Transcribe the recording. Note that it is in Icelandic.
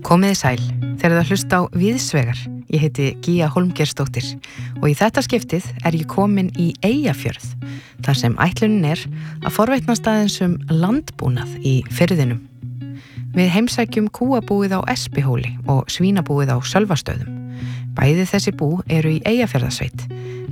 Komiði sæl, þegar það hlusta á Víðsvegar. Ég heiti Gía Hólmgeirsdóttir og í þetta skiptið ég komin í Eyjafjörð, þar sem ætlunin að forvitnast aðeins landbúnað í firðinum. Við heimsækjum kúabúið á Espihóli og svínabúið á Sölvastöðum. Bæði þessi bú eru í Eyjafjarðarsveit,